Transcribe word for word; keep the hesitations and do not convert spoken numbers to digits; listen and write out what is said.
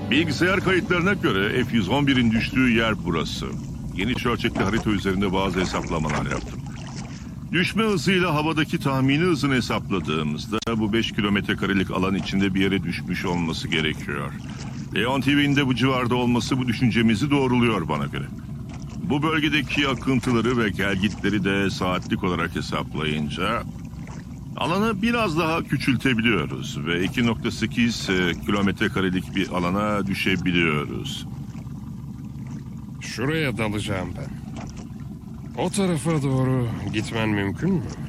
Bilgisayar kayıtlarına göre F yüz on birin düştüğü yer burası. Geniş ölçekli harita üzerinde bazı hesaplamalar yaptım. Düşme hızıyla havadaki tahmini hızını hesapladığımızda bu beş kilometre karelik alan içinde bir yere düşmüş olması gerekiyor. Leon T V'nin de bu civarda olması bu düşüncemizi doğruluyor bana göre. Bu bölgedeki akıntıları ve gelgitleri de saatlik olarak hesaplayınca alanı biraz daha küçültebiliyoruz ve iki nokta sekiz kilometre karelik bir alana düşebiliyoruz. Şuraya dalacağım ben. O tarafa doğru gitmen mümkün mü?